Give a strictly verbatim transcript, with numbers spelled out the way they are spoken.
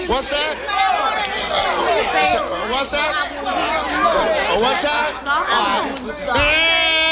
What's that? So, what's that? One time? All right.